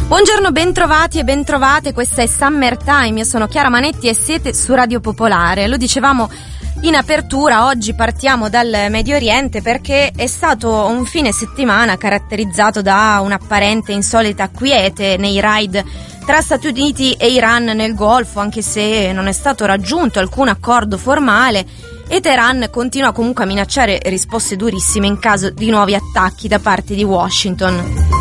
Buongiorno, bentrovati e bentrovate, questa è Summertime, io sono Chiara Manetti e siete su Radio Popolare. Lo dicevamo in apertura, oggi partiamo dal Medio Oriente perché è stato un fine settimana caratterizzato da un'apparente insolita quiete nei raid tra Stati Uniti e Iran nel Golfo, anche se non è stato raggiunto alcun accordo formale e Teheran continua comunque a minacciare risposte durissime in caso di nuovi attacchi da parte di Washington.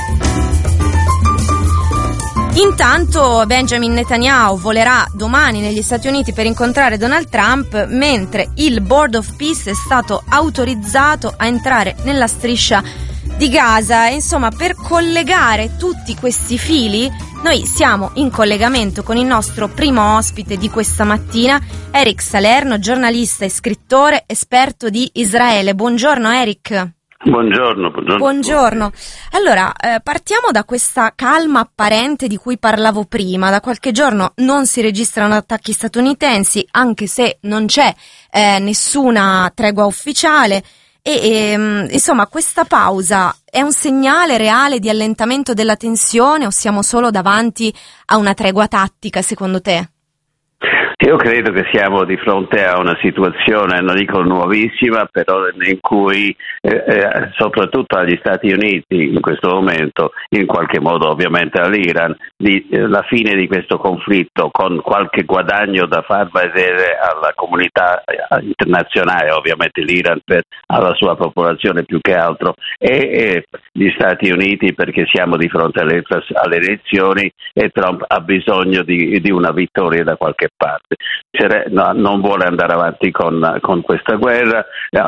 Intanto Benjamin Netanyahu volerà domani negli Stati Uniti per incontrare Donald Trump, mentre il Board of Peace è stato autorizzato a entrare nella striscia di Gaza. Insomma, per collegare tutti questi fili, noi siamo in collegamento con il nostro primo ospite di questa mattina, Eric Salerno, giornalista e scrittore, esperto di Israele. Buongiorno Eric. Buongiorno. Allora, partiamo da questa calma apparente di cui parlavo prima. Da qualche giorno non si registrano attacchi statunitensi, anche se non c'è nessuna tregua ufficiale e insomma questa pausa è un segnale reale di allentamento della tensione o siamo solo davanti a una tregua tattica, secondo te? Io credo che siamo di fronte a una situazione, non dico nuovissima, però in cui soprattutto agli Stati Uniti in questo momento, in qualche modo ovviamente all'Iran, la fine di questo conflitto con qualche guadagno da far vedere alla comunità internazionale, ovviamente l'Iran alla sua popolazione più che altro, e gli Stati Uniti perché siamo di fronte alle elezioni e Trump ha bisogno di una vittoria da qualche parte. Non vuole andare avanti con questa guerra.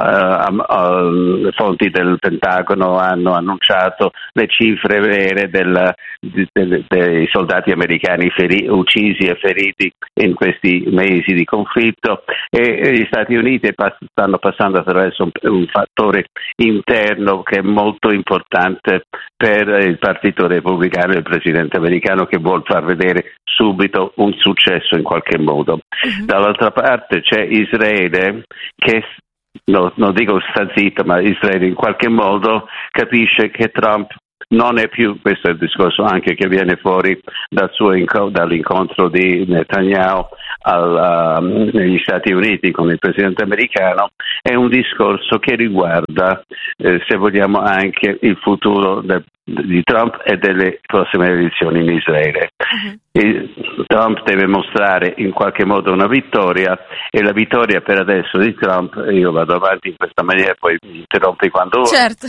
Le fonti del Pentagono hanno annunciato le cifre vere dei soldati americani uccisi e feriti in questi mesi di conflitto, e gli Stati Uniti stanno passando attraverso un fattore interno che è molto importante per il Partito Repubblicano e il Presidente americano, che vuol far vedere subito un successo in qualche modo. Dall'altra parte c'è Israele che, non dico sta zitto, ma Israele in qualche modo capisce che Trump non è più, questo è il discorso anche che viene fuori dall'incontro di Netanyahu negli Stati Uniti con il Presidente americano, è un discorso che riguarda, se vogliamo, anche il futuro di Trump e delle prossime elezioni in Israele. Trump deve mostrare in qualche modo una vittoria, e la vittoria per adesso di Trump, io vado avanti in questa maniera, poi mi interrompi quando vuoi. Certo.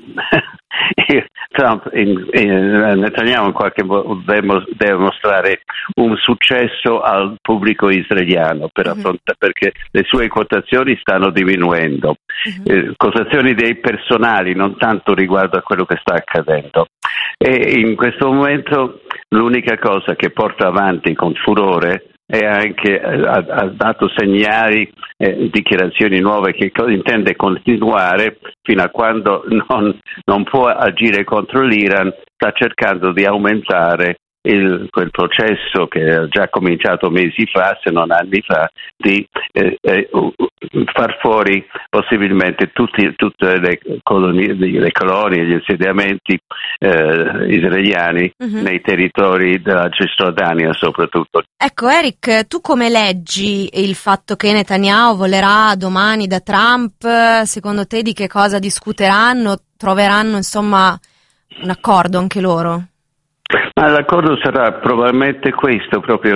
Netanyahu in qualche modo deve mostrare un successo al pubblico israeliano perché le sue quotazioni stanno diminuendo, quotazioni dei personali, non tanto riguardo a quello che sta accadendo, e in questo momento l'unica cosa che porta avanti con furore e anche ha dato segnali, dichiarazioni nuove che intende continuare fino a quando non può agire contro l'Iran. Sta cercando di aumentare quel processo che ha già cominciato mesi fa, se non anni fa, di far fuori possibilmente tutte le colonie, gli insediamenti israeliani nei territori della Cisgiordania soprattutto. Ecco Eric, tu come leggi il fatto che Netanyahu volerà domani da Trump? Secondo te di che cosa discuteranno? Troveranno insomma un accordo anche loro? Ma l'accordo sarà probabilmente questo, proprio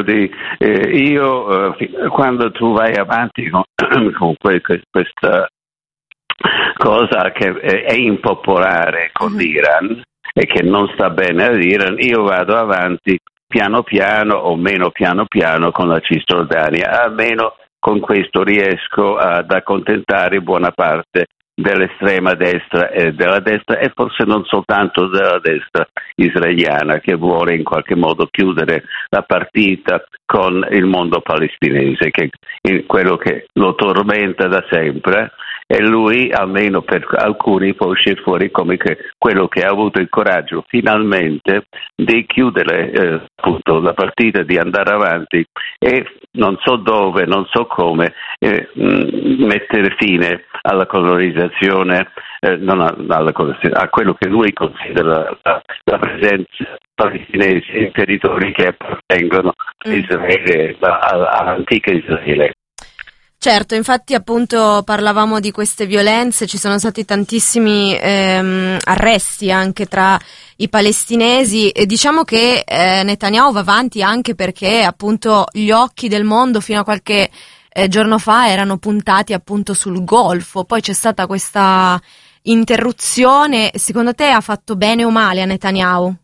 quando tu vai avanti con questa cosa che è impopolare con l'Iran e che non sta bene all'Iran, io vado avanti piano piano o meno piano piano con la Cisgiordania, almeno con questo riesco ad accontentare buona parte dell'estrema destra e della destra, e forse non soltanto della destra israeliana, che vuole in qualche modo chiudere la partita con il mondo palestinese, che è quello che lo tormenta da sempre, e lui, almeno per alcuni, può uscire fuori come quello che ha avuto il coraggio finalmente di chiudere appunto la partita, di andare avanti e non so dove, non so come, mettere fine alla colonizzazione a quello che lui considera la presenza palestinese in territori che appartengono a Israele, all'antica Israele. Certo, infatti appunto parlavamo di queste violenze, ci sono stati tantissimi arresti anche tra i palestinesi e diciamo che Netanyahu va avanti anche perché appunto gli occhi del mondo fino a qualche giorno fa erano puntati appunto sul Golfo, poi c'è stata questa interruzione. Secondo te ha fatto bene o male a Netanyahu?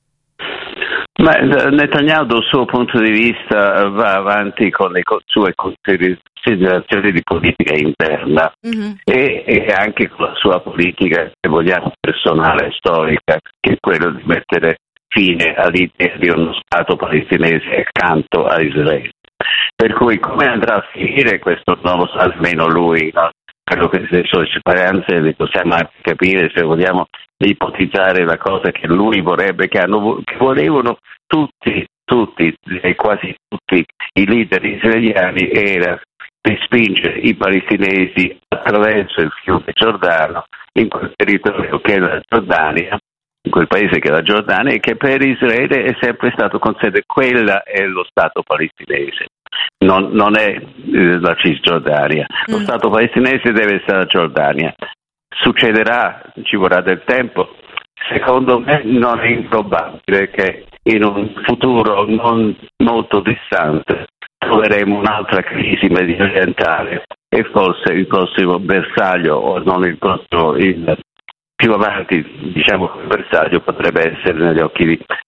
Ma Netanyahu dal suo punto di vista va avanti con le sue considerazioni di politica interna e anche con la sua politica, se vogliamo, personale e storica, che è quello di mettere fine all'idea di uno Stato palestinese accanto a Israele. Per cui come andrà a finire questo non lo sa nemmeno lui, no? Quello che le sue speranze le possiamo anche capire se vogliamo ipotizzare la cosa che lui vorrebbe, che volevano tutti e quasi tutti i leader israeliani, era di spingere i palestinesi attraverso il fiume Giordano in quel territorio che è la Giordania, in quel paese che è la Giordania e che per Israele è sempre stato considerato, quella è lo Stato palestinese. Non è la Cisgiordania. Lo Stato palestinese deve essere la Giordania. Succederà, ci vorrà del tempo. Secondo me non è improbabile che in un futuro non molto distante troveremo un'altra crisi mediorientale e forse il prossimo bersaglio, o non il prossimo, più avanti, diciamo, il bersaglio potrebbe essere negli occhi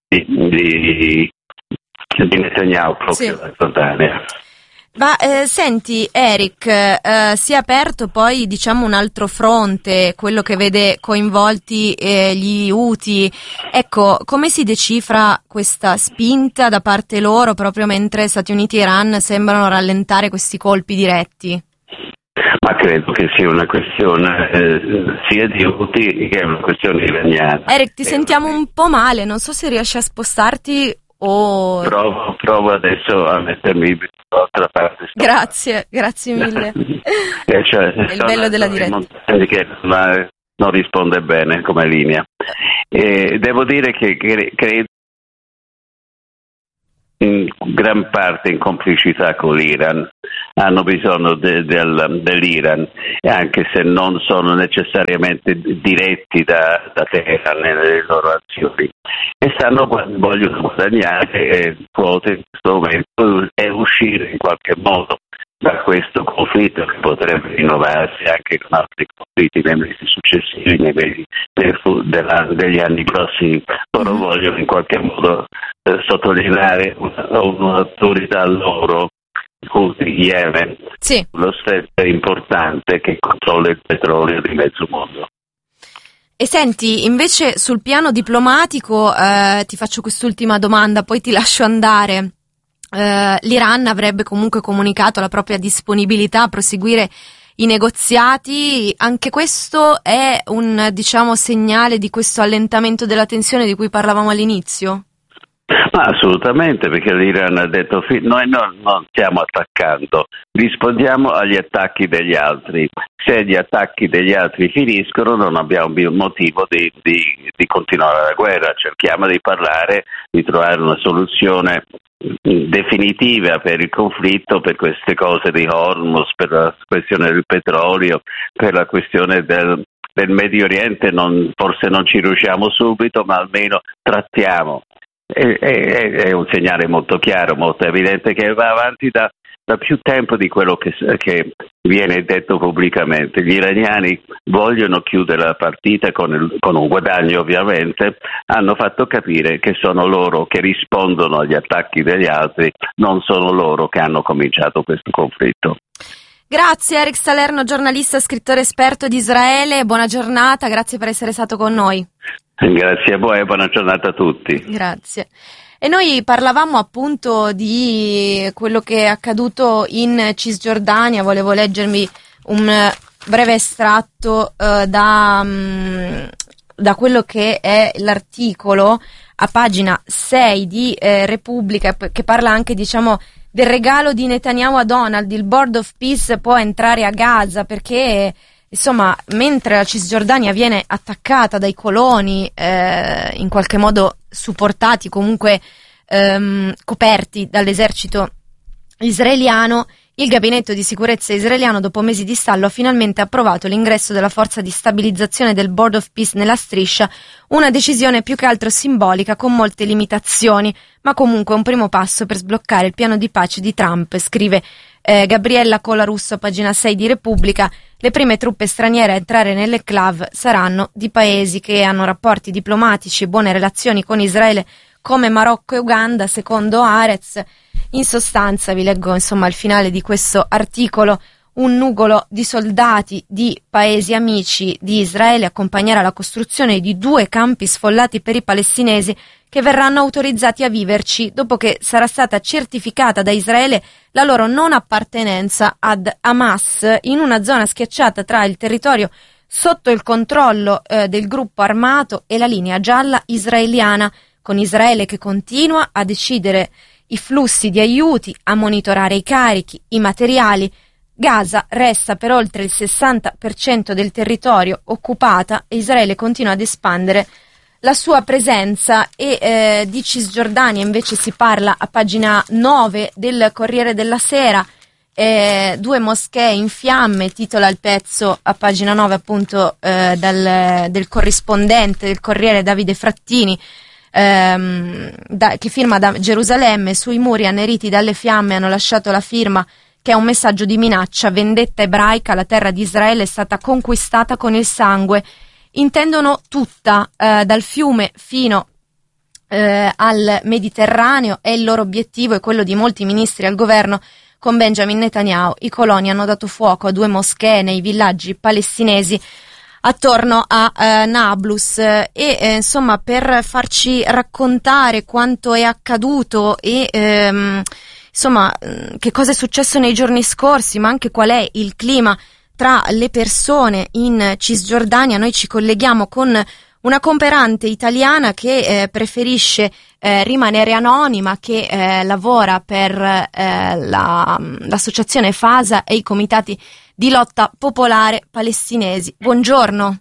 di Netanyahu, proprio la Giordania. Ma senti Eric, si è aperto poi diciamo un altro fronte, quello che vede coinvolti gli Houthi. Ecco, come si decifra questa spinta da parte loro proprio mentre Stati Uniti e Iran sembrano rallentare questi colpi diretti? Ma credo che sia una questione sia di Houthi che una questione iraniana. Eric, ti sentiamo un po' male, non so se riesci a spostarti o... Provo adesso a mettermi dall'altra parte. Grazie mille. È il bello della diretta. Che non risponde bene come linea. Devo dire che credo in gran parte in complicità con l'Iran, hanno bisogno dell'Iran, anche se non sono necessariamente diretti da Teheran nelle loro azioni, e vogliono guadagnare quote in questo momento e uscire in qualche modo da questo conflitto che potrebbe rinnovarsi anche con altri conflitti nei mesi successivi, nei mesi degli anni prossimi. Loro vogliono in qualche modo sottolineare un'autorità loro, Yemen, sì, lo stretto importante che controlla il petrolio di mezzo mondo. E senti, invece sul piano diplomatico ti faccio quest'ultima domanda, poi ti lascio andare. L'Iran avrebbe comunque comunicato la propria disponibilità a proseguire i negoziati. Anche questo è un, diciamo, segnale di questo allentamento della tensione di cui parlavamo all'inizio? Ma assolutamente, perché l'Iran ha detto noi non stiamo attaccando, rispondiamo agli attacchi degli altri. Se gli attacchi degli altri finiscono non abbiamo motivo di continuare la guerra, cerchiamo di parlare, di trovare una soluzione definitiva per il conflitto, per queste cose di Hormuz, per la questione del petrolio, per la questione del Medio Oriente. Forse non ci riusciamo subito, ma almeno trattiamo. È un segnale molto chiaro, molto evidente, che va avanti da più tempo di quello che viene detto pubblicamente. Gli iraniani vogliono chiudere la partita con un guadagno, ovviamente. Hanno fatto capire che sono loro che rispondono agli attacchi degli altri, non sono loro che hanno cominciato questo conflitto. Grazie Eric Salerno, giornalista, scrittore esperto di Israele. Buona giornata, grazie per essere stato con noi. Grazie a voi e buona giornata a tutti. Grazie. E noi parlavamo appunto di quello che è accaduto in Cisgiordania. Volevo leggermi un breve estratto da quello che è l'articolo a pagina 6 di Repubblica, che parla anche, diciamo, del regalo di Netanyahu a Donald. Il Board of Peace può entrare a Gaza perché insomma, mentre la Cisgiordania viene attaccata dai coloni, in qualche modo supportati, comunque coperti dall'esercito israeliano, il gabinetto di sicurezza israeliano, dopo mesi di stallo, ha finalmente approvato l'ingresso della forza di stabilizzazione del Board of Peace nella striscia, una decisione più che altro simbolica con molte limitazioni, ma comunque un primo passo per sbloccare il piano di pace di Trump, scrive Gabriella Colarusso, pagina 6 di Repubblica. Le prime truppe straniere a entrare nell'enclave saranno di paesi che hanno rapporti diplomatici e buone relazioni con Israele, come Marocco e Uganda, secondo Haaretz. In sostanza, vi leggo insomma il finale di questo articolo: un nugolo di soldati di paesi amici di Israele accompagnerà la costruzione di 2 campi sfollati per i palestinesi che verranno autorizzati a viverci dopo che sarà stata certificata da Israele la loro non appartenenza ad Hamas, in una zona schiacciata tra il territorio sotto il controllo del gruppo armato e la linea gialla israeliana, con Israele che continua a decidere i flussi di aiuti, a monitorare i carichi, i materiali. Gaza resta per oltre il 60% del territorio occupata e Israele continua ad espandere la sua presenza. E di Cisgiordania invece si parla a pagina 9 del Corriere della Sera. 2 moschee in fiamme, titola il pezzo a pagina 9 appunto del corrispondente del Corriere Davide Frattini, che firma da Gerusalemme. Sui muri anneriti dalle fiamme hanno lasciato la firma che è un messaggio di minaccia: vendetta ebraica, la terra di Israele è stata conquistata con il sangue. Intendono tutta, dal fiume fino al Mediterraneo, è il loro obiettivo e quello di molti ministri al governo con Benjamin Netanyahu. I coloni hanno dato fuoco a 2 moschee nei villaggi palestinesi attorno a Nablus e insomma, per farci raccontare quanto è accaduto e insomma che cosa è successo nei giorni scorsi, ma anche qual è il clima tra le persone in Cisgiordania, noi ci colleghiamo con una comperante italiana che preferisce rimanere anonima, che lavora per l'associazione FASA e i comitati di lotta popolare palestinesi. Buongiorno.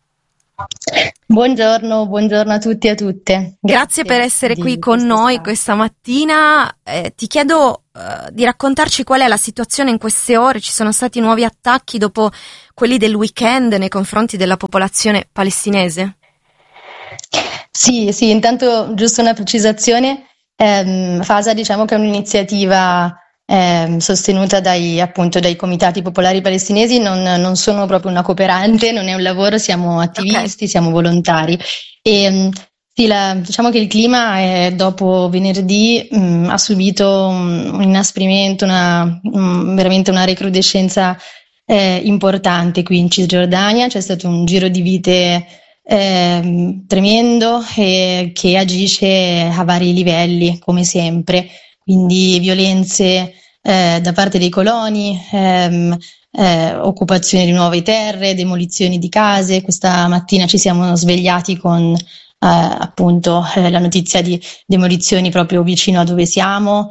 Buongiorno a tutti e a tutte. Grazie per essere qui con noi questa mattina. Ti chiedo di raccontarci qual è la situazione in queste ore. Ci sono stati nuovi attacchi dopo quelli del weekend nei confronti della popolazione palestinese? Sì, intanto giusto una precisazione. FASA diciamo che è un'iniziativa sostenuta dai comitati popolari palestinesi, non sono proprio una cooperante, non è un lavoro, siamo attivisti, okay. Siamo volontari. E sì, diciamo che il clima dopo venerdì ha subito un inasprimento, veramente una recrudescenza importante qui in Cisgiordania. C'è stato un giro di vite tremendo che agisce a vari livelli, come sempre. Quindi violenze da parte dei coloni, occupazione di nuove terre, demolizioni di case. Questa mattina ci siamo svegliati con appunto la notizia di demolizioni proprio vicino a dove siamo,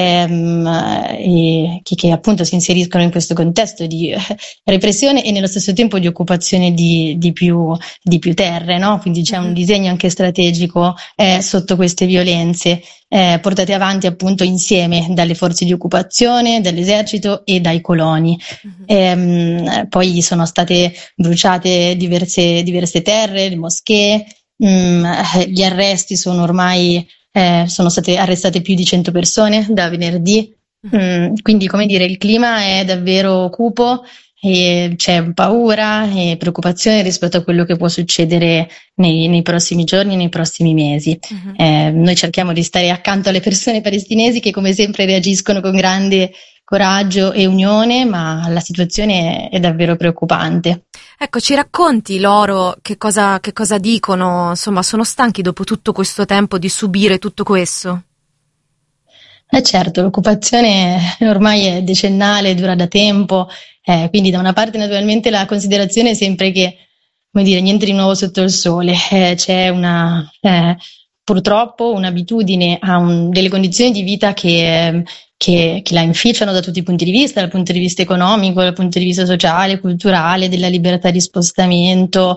e che appunto si inseriscono in questo contesto di repressione e nello stesso tempo di occupazione di più terre, no? Quindi c'è un disegno anche strategico sotto queste violenze portate avanti appunto insieme dalle forze di occupazione, dall'esercito e dai coloni. Poi sono state bruciate diverse terre, le moschee. Gli arresti sono state arrestate più di 100 persone da venerdì, quindi come dire, il clima è davvero cupo e c'è paura e preoccupazione rispetto a quello che può succedere nei prossimi giorni, nei prossimi mesi. Noi cerchiamo di stare accanto alle persone palestinesi che come sempre reagiscono con grande coraggio e unione, ma la situazione è davvero preoccupante. Ecco, ci racconti loro che cosa dicono? Insomma, sono stanchi dopo tutto questo tempo di subire tutto questo? Certo, l'occupazione ormai è decennale, dura da tempo, quindi da una parte naturalmente la considerazione è sempre che, come dire, niente di nuovo sotto il sole, c'è purtroppo un'abitudine a delle condizioni di vita che la inficiano da tutti i punti di vista, dal punto di vista economico, dal punto di vista sociale, culturale, della libertà di spostamento.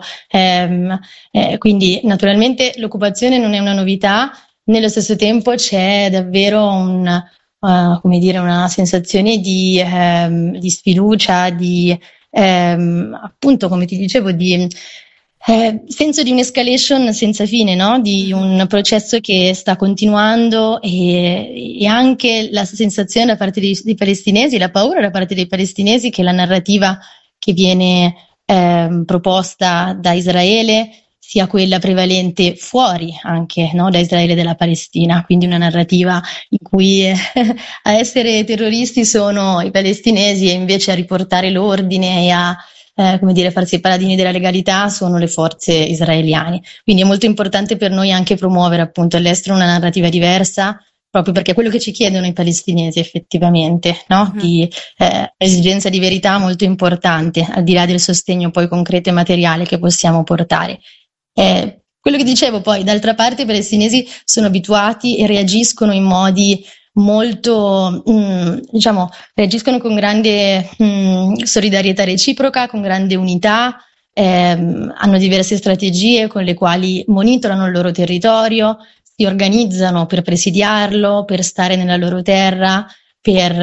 Quindi naturalmente l'occupazione non è una novità, nello stesso tempo c'è davvero una sensazione di sfiducia, appunto, come ti dicevo, di senso di un'escalation senza fine, no? Di un processo che sta continuando e anche la sensazione da parte dei palestinesi, la paura da parte dei palestinesi che la narrativa che viene proposta da Israele sia quella prevalente fuori anche, no? Da Israele e dalla Palestina, quindi una narrativa in cui a essere terroristi sono i palestinesi e invece a riportare l'ordine e a farsi i paladini della legalità sono le forze israeliane. Quindi è molto importante per noi anche promuovere appunto all'estero una narrativa diversa, proprio perché è quello che ci chiedono i palestinesi effettivamente, no? Di esigenza di verità molto importante, al di là del sostegno poi concreto e materiale che possiamo portare. Quello che dicevo poi, d'altra parte i palestinesi sono abituati e reagiscono in modi molto, reagiscono con grande solidarietà reciproca, con grande unità, hanno diverse strategie con le quali monitorano il loro territorio, si organizzano per presidiarlo, per stare nella loro terra, per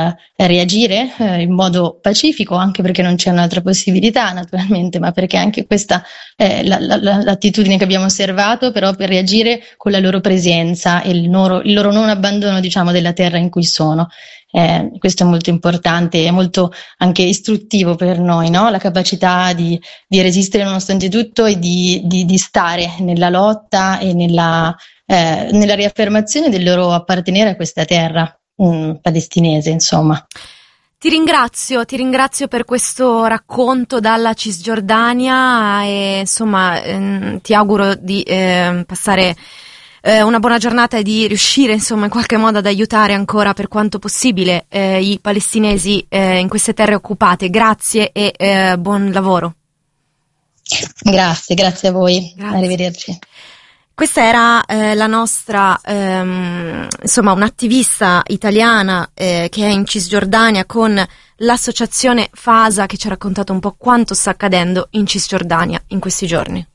reagire in modo pacifico, anche perché non c'è un'altra possibilità naturalmente, ma perché anche questa è l'attitudine che abbiamo osservato, però per reagire con la loro presenza e il loro non abbandono, diciamo, della terra in cui sono. Questo è molto importante, è molto anche istruttivo per noi, no? La capacità di resistere nonostante tutto e di stare nella lotta e nella riaffermazione del loro appartenere a questa terra palestinese, insomma. Ti ringrazio per questo racconto dalla Cisgiordania e insomma ti auguro di passare una buona giornata e di riuscire insomma in qualche modo ad aiutare ancora per quanto possibile i palestinesi in queste terre occupate. Grazie e buon lavoro. Grazie a voi. Grazie. Arrivederci. Questa era la nostra, un'attivista italiana che è in Cisgiordania con l'associazione FASA, che ci ha raccontato un po' quanto sta accadendo in Cisgiordania in questi giorni.